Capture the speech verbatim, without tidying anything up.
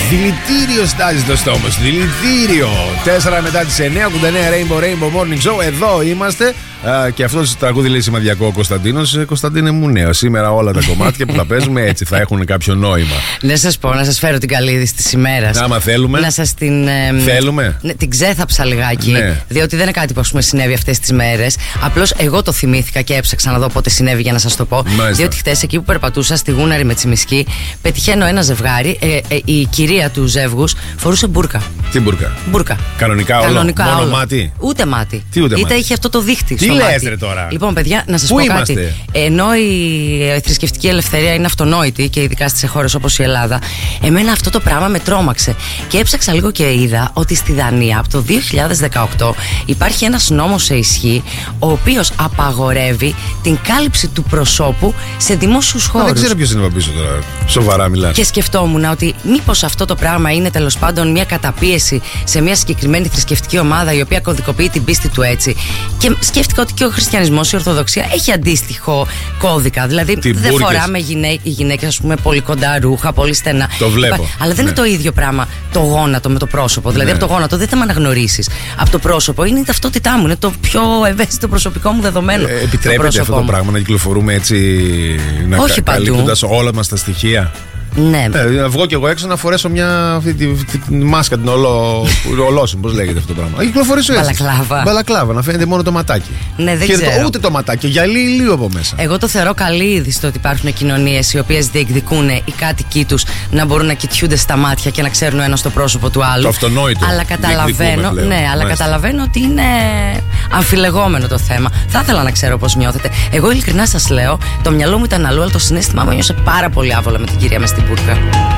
Δηλητήριο στάζει το στόμα σου. Δηλητήριο. Τέσσερα μετά τις εννιά, ογδόντα εννέα Rainbow Rainbow Morning Show. Εδώ είμαστε. Α, και αυτό το τραγούδι λέει σημαδιακό ο Κωνσταντίνος. Κωνσταντίνε μου, νέο. Σήμερα όλα τα κομμάτια που θα παίζουμε έτσι θα έχουν κάποιο νόημα. Να σας πω, να σας φέρω την καλή είδηση της ημέρας. Άμα θέλουμε. Να σας την. Ε, θέλουμε. Ναι, την ξέθαψα λιγάκι. Ναι. Διότι δεν είναι κάτι που ας πούμε συνέβη αυτές τις μέρες. Απλώς εγώ το θυμήθηκα και έψαξα να δω πότε συνέβη για να σας το πω. Μάλιστα. Διότι χτες εκεί που περπατούσα στη Γούναρη με Τσιμισκή, πετυχαίνω ένα ζευγάρι. Ε, ε, η κυρία του ζεύγους φορούσε μπουρκα. Τι μπουρκα. Μπουρκα. Κανονικά, Κανονικά όλο. Μόνο όλο. μάτι. Ούτε μάτι. Τι ούτε Είτε μάτι. είχε αυτό το δίχτυ. Τι στο λες, μάτι. ρε, τώρα. Λοιπόν, παιδιά, να σας Πού πω είμαστε? κάτι. Ενώ η θρησκευτική ελευθερία είναι αυτονόητη και ειδικά στις χώρες όπως η Ελλάδα, εμένα αυτό το πράγμα με τρόμαξε. Και έψαξα λίγο και είδα ότι στη Δανία από το δύο χιλιάδες δεκαοκτώ υπάρχει ένας νόμος σε ισχύ, ο οποίος απαγορεύει την κάλυψη του προσώπου σε δημόσιους χώρους. Δεν ξέρω ποιος είναι πίσω τώρα. Σοβαρά μιλάς. Και σκεφτόμουν ότι μήπως αυτό το πράγμα είναι τέλος πάντων μια καταπίεση σε μια συγκεκριμένη θρησκευτική ομάδα η οποία κωδικοποιεί την πίστη του έτσι. Και σκέφτηκα ότι και ο χριστιανισμός, η Ορθοδοξία έχει αντίστοιχο κώδικα. Δηλαδή Τι, δεν μπούρκες. φοράμε γυναί- οι γυναίκες, ας πούμε, πολύ κοντά ρούχα, πολύ στενά. Το βλέπω. Υπά- Αλλά δεν Ναι. είναι το ίδιο πράγμα το γόνατο με το πρόσωπο. Δηλαδή Ναι. από το γόνατο δεν θα με αναγνωρίσεις. Από το πρόσωπο είναι η ταυτότητά μου, είναι το πιο ευαίσθητο προσωπικό μου δεδομένο. Ε, το επιτρέπεται πρόσωπό αυτό το μου. πράγμα να κυκλοφορούμε έτσι, να Όχι κα- παντού. καλύπτοντας όλα μας τα στοιχεία. Ναι. Ε, να βγω κι εγώ έξω να φορέσω μια αυτή τη, τη, τη μάσκα, την ολό, ολόσημη, πώς λέγεται αυτό το πράγμα. Να κυκλοφορήσω έτσι. Μπαλακλάβα. Μπαλακλάβα, να φαίνεται μόνο το ματάκι. Ναι, δεν και ξέρω. Το, ούτε το ματάκι, γυαλί ηλίου από μέσα. Εγώ το θεωρώ καλή είδηση το ότι υπάρχουν κοινωνίες οι οποίες διεκδικούν οι κάτοικοι τους να μπορούν να κοιτιούνται στα μάτια και να ξέρουν ο ένας το πρόσωπο του άλλου. Το αυτονόητο. Αλλά καταλαβαίνω, πλέον. ναι, αλλά Μάλιστα. καταλαβαίνω ότι είναι αμφιλεγόμενο το θέμα. Θα ήθελα να ξέρω πώς νιώθετε. Εγώ ειλικρινά σας λέω, το μυαλό μου ήταν αλλού, αλλά το συναίσθημά μου νιώσε πάρα πολύ άβολα με την κυρία μες στην μπουρκα.